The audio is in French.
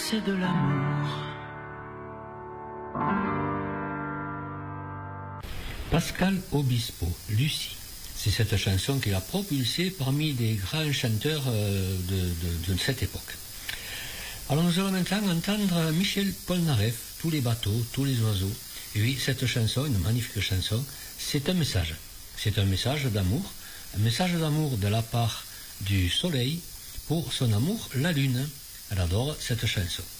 c'est de l'amour. Pascal Obispo, Lucie. C'est cette chanson qui l'a propulsé parmi les grands chanteurs de cette époque. Alors nous allons maintenant entendre Michel Polnareff, Tous les bateaux, tous les oiseaux. Et oui, cette chanson, une magnifique chanson, c'est un message. C'est un message d'amour de la part du soleil pour son amour, la lune. Elle adore cette chanson.